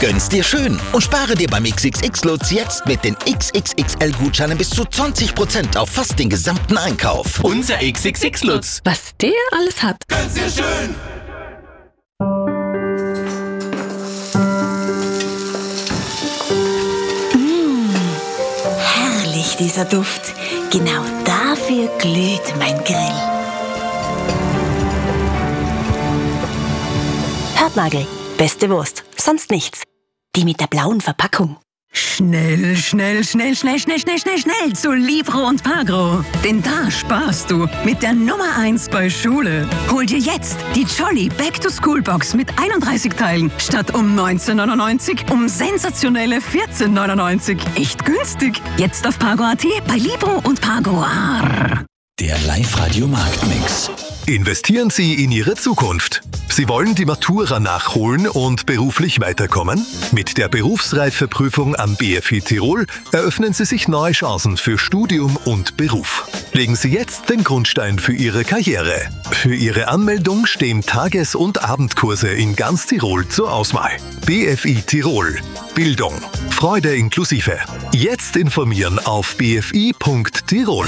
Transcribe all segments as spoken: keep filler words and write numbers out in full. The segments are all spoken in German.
Gönn's dir schön und spare dir beim X X X-Lutz jetzt mit den X X X L-Gutscheinen bis zu zwanzig Prozent auf fast den gesamten Einkauf. Unser X X X-Lutz. Was der alles hat. Gönn's dir schön. Mmh, herrlich dieser Duft. Genau dafür glüht mein Grill. Hörtnagel, beste Wurst, sonst nichts. Die mit der blauen Verpackung. Schnell, schnell, schnell, schnell, schnell, schnell, schnell, schnell zu Libro und Pagro. Denn da sparst du mit der Nummer eins bei Schule. Hol dir jetzt die Jolly Back-to-School-Box mit einunddreißig Teilen statt um neunzehn neunundneunzig um sensationelle vierzehn neunundneunzig. Echt günstig. Jetzt auf Pagro Punkt at bei Libro und Pagro. Der Live-Radio-Marktmix. Investieren Sie in Ihre Zukunft. Sie wollen die Matura nachholen und beruflich weiterkommen? Mit der Berufsreifeprüfung am B F I Tirol eröffnen Sie sich neue Chancen für Studium und Beruf. Legen Sie jetzt den Grundstein für Ihre Karriere. Für Ihre Anmeldung stehen Tages- und Abendkurse in ganz Tirol zur Auswahl. B F I Tirol. Bildung. Freude inklusive. Jetzt informieren auf b f i punkt tirol.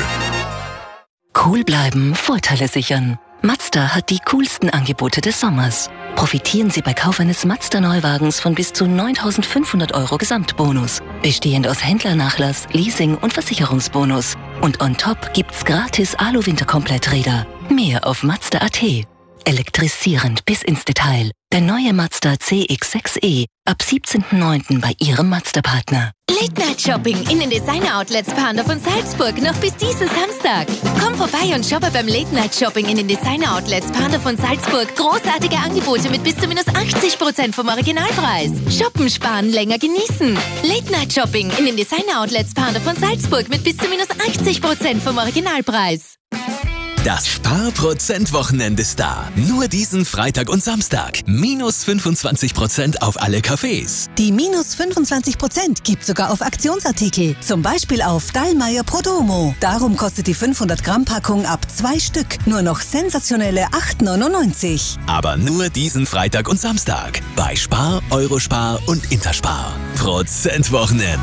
Cool bleiben, Vorteile sichern. Mazda hat die coolsten Angebote des Sommers. Profitieren Sie bei Kauf eines Mazda-Neuwagens von bis zu neuntausendfünfhundert Euro Gesamtbonus. Bestehend aus Händlernachlass, Leasing und Versicherungsbonus. Und on top gibt's gratis Alu-Winterkompletträder. Mehr auf Mazda Punkt at. Elektrisierend bis ins Detail. Der neue Mazda C X sechs e ab siebzehnten neunten bei Ihrem Mazda-Partner. Late Night Shopping in den Designer-Outlets Panda von Salzburg noch bis diesen Samstag. Komm vorbei und shoppe beim Late Night Shopping in den Designer-Outlets Panda von Salzburg. Großartige Angebote mit bis zu minus achtzig Prozent vom Originalpreis. Shoppen, sparen, länger genießen. Late Night Shopping in den Designer-Outlets Panda von Salzburg mit bis zu minus achtzig Prozent vom Originalpreis. Das Sparprozent-Wochenende ist da. Nur diesen Freitag und Samstag. Minus fünfundzwanzig Prozent auf alle Cafés. Die minus fünfundzwanzig Prozent gibt sogar auf Aktionsartikel. Zum Beispiel auf Dallmayr Prodomo. Darum kostet die fünfhundert Gramm Packung ab zwei Stück nur noch sensationelle acht neunundneunzig. Aber nur diesen Freitag und Samstag. Bei Spar, Eurospar und Interspar. Prozent-Wochenend.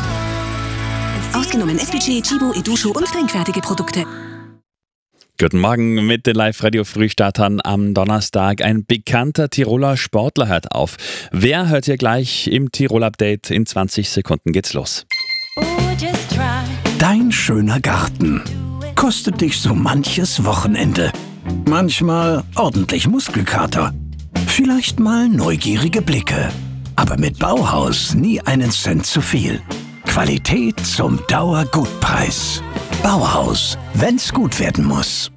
Ausgenommen S P G, Chibo, Edusho und trinkfertige Produkte. Guten Morgen mit den Live-Radio-Frühstartern am Donnerstag. Ein bekannter Tiroler Sportler hört auf. Wer, hört ihr gleich im Tirol-Update. In zwanzig Sekunden geht's los. Dein schöner Garten kostet dich so manches Wochenende. Manchmal ordentlich Muskelkater. Vielleicht mal neugierige Blicke. Aber mit Bauhaus nie einen Cent zu viel. Qualität zum Dauergutpreis. Bauhaus, wenn's gut werden muss.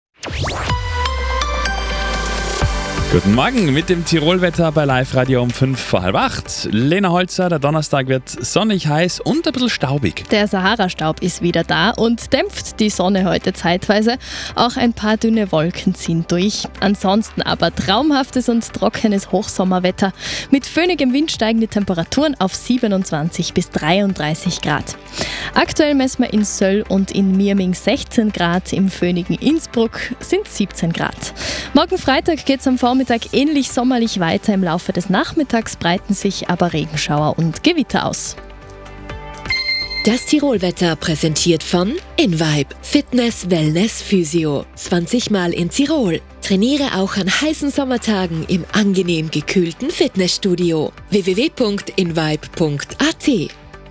Guten Morgen mit dem Tirolwetter bei Live-Radio um fünf vor halb acht. Lena Holzer, der Donnerstag wird sonnig, heiß und ein bisschen staubig. Der Sahara-Staub ist wieder da und dämpft die Sonne heute zeitweise. Auch ein paar dünne Wolken ziehen durch. Ansonsten aber traumhaftes und trockenes Hochsommerwetter. Mit föhnigem Wind steigen die Temperaturen auf siebenundzwanzig bis dreiunddreißig Grad. Aktuell messen wir in Söll und in Mirming sechzehn Grad, im föhnigen Innsbruck sind siebzehn Grad. Morgen Freitag geht es am Vormittag ähnlich sommerlich weiter. Im Laufe des Nachmittags breiten sich aber Regenschauer und Gewitter aus. Das Tirolwetter präsentiert von InVibe Fitness, Wellness, Physio. zwanzig Mal in Tirol. Trainiere auch an heißen Sommertagen im angenehm gekühlten Fitnessstudio. w w w punkt invibe punkt a t.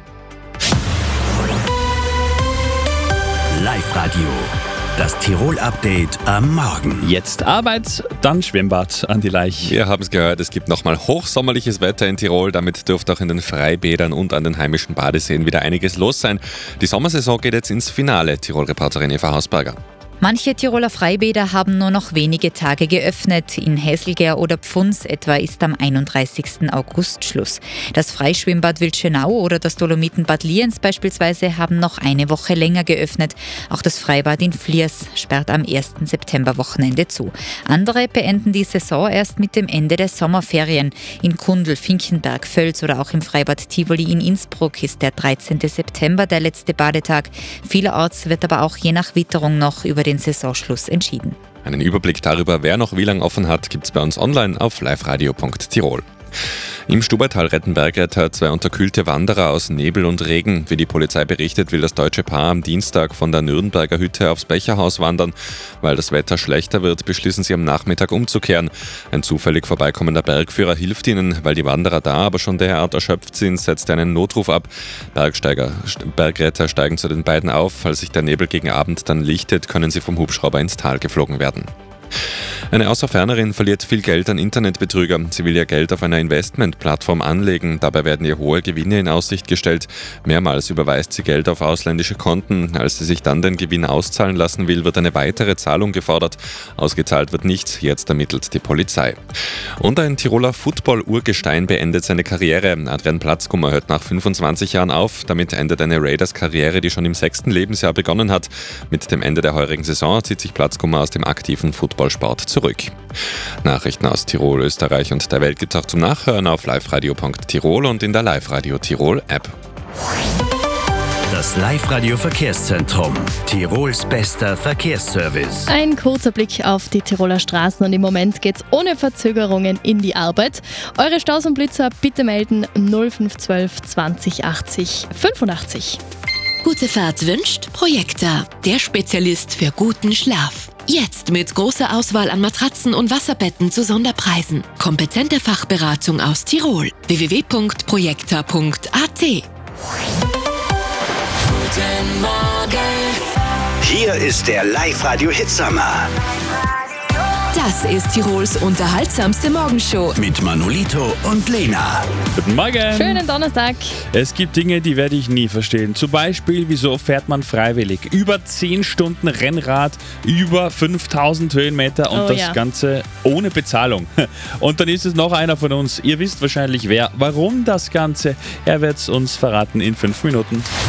Live-Radio. Das Tirol-Update am Morgen. Jetzt Arbeit, dann Schwimmbad an die Laich. Wir haben es gehört, es gibt nochmal hochsommerliches Wetter in Tirol. Damit dürfte auch in den Freibädern und an den heimischen Badeseen wieder einiges los sein. Die Sommersaison geht jetzt ins Finale. Tirol-Reporterin Eva Hausberger. Manche Tiroler Freibäder haben nur noch wenige Tage geöffnet. In Hesselger oder Pfunds etwa ist am einunddreißigsten August Schluss. Das Freischwimmbad Wildschönau oder das Dolomitenbad Lienz beispielsweise haben noch eine Woche länger geöffnet. Auch das Freibad in Fliers sperrt am ersten Septemberwochenende zu. Andere beenden die Saison erst mit dem Ende der Sommerferien. In Kundl, Finkenberg, Völz oder auch im Freibad Tivoli in Innsbruck ist der dreizehnten September der letzte Badetag. Vielerorts wird aber auch je nach Witterung noch über den Saisonschluss entschieden. Einen Überblick darüber, wer noch wie lange offen hat, gibt es bei uns online auf liveradio punkt tirol. Im Stubaital retten Bergretter zwei unterkühlte Wanderer aus Nebel und Regen. Wie die Polizei berichtet, will das deutsche Paar am Dienstag von der Nürnberger Hütte aufs Becherhaus wandern. Weil das Wetter schlechter wird, beschließen sie am Nachmittag umzukehren. Ein zufällig vorbeikommender Bergführer hilft ihnen. Weil die Wanderer da aber schon derart erschöpft sind, setzt er einen Notruf ab. Bergsteiger, Bergretter steigen zu den beiden auf. Als sich der Nebel gegen Abend dann lichtet, können sie vom Hubschrauber ins Tal geflogen werden. Eine Außerfernerin verliert viel Geld an Internetbetrüger. Sie will ihr Geld auf einer Investmentplattform anlegen. Dabei werden ihr hohe Gewinne in Aussicht gestellt. Mehrmals überweist sie Geld auf ausländische Konten. Als sie sich dann den Gewinn auszahlen lassen will, wird eine weitere Zahlung gefordert. Ausgezahlt wird nichts. Jetzt ermittelt die Polizei. Und ein Tiroler Football-Urgestein beendet seine Karriere. Adrian Platzkummer hört nach fünfundzwanzig Jahren auf. Damit endet eine Raiders-Karriere, die schon im sechsten Lebensjahr begonnen hat. Mit dem Ende der heurigen Saison zieht sich Platzkummer aus dem aktiven Footballsport zurück. Nachrichten aus Tirol, Österreich und der Welt gibt es auch zum Nachhören auf liveradio punkt tirol und in der Live-Radio Tirol App. Das Live-Radio Verkehrszentrum. Tirols bester Verkehrsservice. Ein kurzer Blick auf die Tiroler Straßen und im Moment geht's ohne Verzögerungen in die Arbeit. Eure Staus und Blitzer bitte melden null fünf eins zwei zwanzig achtzig fünfundachtzig. Gute Fahrt wünscht Projekta, der Spezialist für guten Schlaf. Jetzt mit großer Auswahl an Matratzen und Wasserbetten zu Sonderpreisen. Kompetente Fachberatung aus Tirol. w w w punkt projekta punkt a t. Guten Morgen. Hier ist der Live-Radio-Hitsommer. Das ist Tirols unterhaltsamste Morgenshow. Mit Manolito und Lena. Guten Morgen. Schönen Donnerstag. Es gibt Dinge, die werde ich nie verstehen. Zum Beispiel, wieso fährt man freiwillig? Über zehn Stunden Rennrad, über fünftausend Höhenmeter und Oh das ja. Ganze ohne Bezahlung. Und dann ist es noch einer von uns. Ihr wisst wahrscheinlich wer. Warum das Ganze? Er wird es uns verraten in fünf Minuten.